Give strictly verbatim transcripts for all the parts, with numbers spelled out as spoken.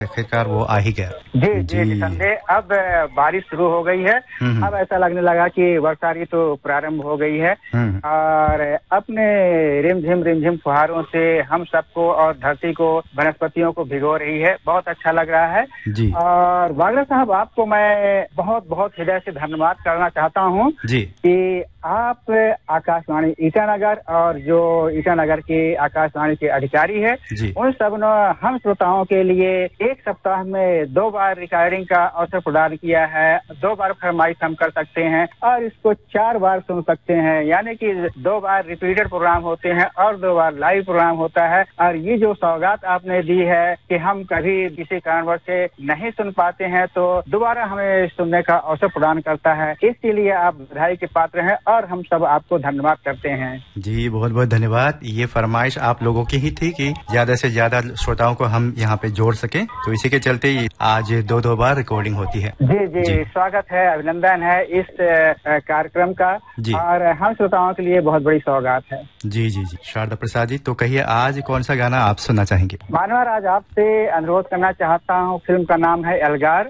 आखिरकार वो आ ही गया। जी जी निसंदेह अब बारिश शुरू हो गई है। अब ऐसा लगने लगा कि वर्षा ऋतु तो प्रारंभ हो गई है और अपने रिमझिम रिमझिम फुहारों से हम सबको और धरती को, वनस्पतियों को भिगो रही है। बहुत अच्छा लग रहा है जी। और वागड़ा साहब, आपको मैं बहुत बहुत हृदय से धन्यवाद करना चाहता हूँ कि आप आकाशवाणी ईटानगर और जो ईटानगर के आकाशवाणी के अधिकारी है उन सब ने हम श्रोताओं के लिए एक सप्ताह में दो बार रिकॉर्डिंग का अवसर प्रदान किया है। दो बार फरमाइश हम कर सकते हैं और इसको चार बार सुन सकते हैं, यानी कि दो बार रिपीटेड प्रोग्राम होते हैं और दो बार लाइव प्रोग्राम होता है। और ये जो सौगात आपने दी है कि हम कभी किसी कारणवश से नहीं सुन पाते हैं तो दोबारा हमें सुनने का अवसर प्रदान करता है, इसके लिए आप बधाई के पात्र हैं और हम सब आपको धन्यवाद करते हैं। जी बहुत बहुत धन्यवाद। ये फरमाइश आप लोगों की ही थी कि ज्यादा से ज्यादा श्रोताओं को हम यहाँ पे जोड़ सके, तो इसी के चलते ही आज दो दो बार रिकॉर्डिंग होती है। जी जी, जी। स्वागत है, अभिनंदन है इस कार्यक्रम का और हम श्रोताओं के लिए बहुत बड़ी सौगात है। जी जी जी। शारदा प्रसाद जी, तो कहिए आज कौन सा गाना आप सुनना चाहेंगे? मानवर, आज आपसे अनुरोध करना चाहता हूँ। फिल्म का नाम है एल्गार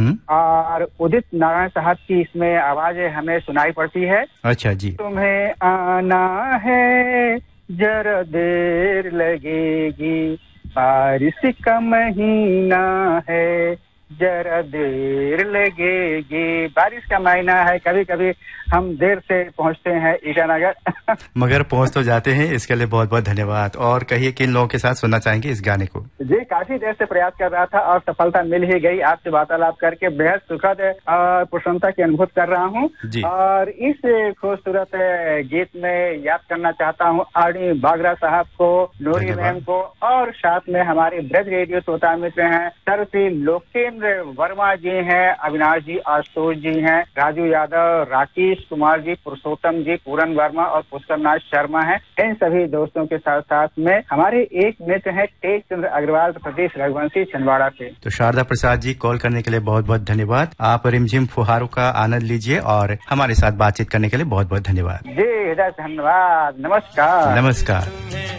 और उदित नारायण साहब की इसमें आवाजें हमें सुनाई पड़ती है। अच्छा जी। तुम्हें आना है जरा देर लगेगी, बारिश का महीना है जरा देर लगेगी। बारिश का महीना है, कभी कभी हम देर से पहुंचते हैं ईटानगर मगर पहुंच तो जाते हैं। इसके लिए बहुत बहुत धन्यवाद। और कहिए किन लोगों के साथ सुनना चाहेंगे इस गाने को? जी, काफी देर से प्रयास कर रहा था और सफलता मिल ही गई। आपसे वार्तालाप करके बेहद सुखद और प्रसन्नता की अनुभूत कर रहा हूँ और इस खूबसूरत गीत में याद करना चाहता हूँ आरडी बागरा साहब को, नूरी मैम को और साथ में हमारे ब्रज रेडियो श्रोता मित्र हैं सर्वश्री लोकेंद्र वर्मा जी हैं, अविनाश जी, आशुतोष जी हैं, राजू यादव, राकेश कुमार जी, पुरुषोत्तम जी, पूरन वर्मा और पुष्कर नाथ शर्मा हैं। इन सभी दोस्तों के साथ साथ में हमारे एक मित्र हैं तेज चंद्र अग्रवाल, प्रदेश रघुवंशी छिंदवाड़ा से। तो शारदा प्रसाद जी, कॉल करने के लिए बहुत बहुत धन्यवाद। आप रिमझिम फुहारों का आनंद लीजिए और हमारे साथ बातचीत करने के लिए बहुत बहुत धन्यवाद। जी हृदय धन्यवाद। नमस्कार। नमस्कार।